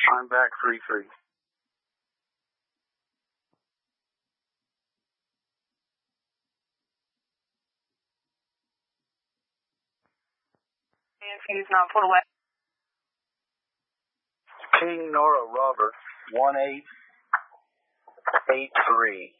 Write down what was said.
I'm back 3-3. Fuse not pulled away. King Nora Robert 1883.